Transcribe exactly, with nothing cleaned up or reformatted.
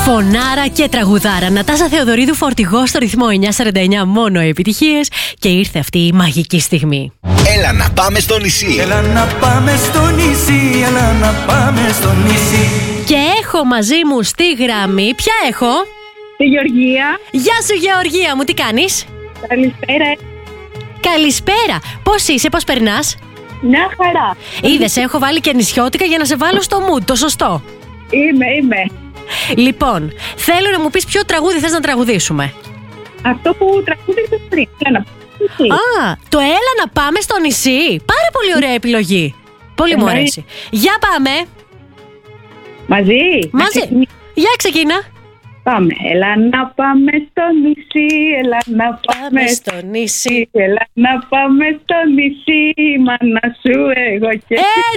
Φωνάρα και τραγουδάρα. Νατάσα Θεοδωρίδου, φορτηγό στο ρυθμό εννιακόσια σαράντα εννιά, μόνο επιτυχίες. Και ήρθε αυτή η μαγική στιγμή. Έλα να πάμε στο νησί. Έλα να πάμε στο νησί, έλα να πάμε στο νησί. Και έχω μαζί μου στη γραμμή, ποια έχω? Τη Γεωργία. Γεια σου Γεωργία μου, τι κάνεις? Καλησπέρα. Καλησπέρα. Πώς είσαι, πώς περνάς? Μια χαρά. Είδες, έχω βάλει και νησιώτικα για να σε βάλω στο mood, το σωστό. Είμαι, είμαι. Λοιπόν, θέλω να μου πεις ποιο τραγούδι θες να τραγουδήσουμε. Αυτό που τραγούδισε πριν. Έλα να πάμε. Α, το έλα να πάμε στο νησί. Πάρα πολύ ωραία επιλογή. Πολύ μου Εννοεί. αρέσει. Για πάμε. Μαζί. Μαζί. Για ξεκίνα. Πάμε. Έλα να πάμε στο νησί. Έλα να πάμε Πάμε στο νησί. Έλα να πάμε στο νησί. Μάνα σου εγώ και εσύ.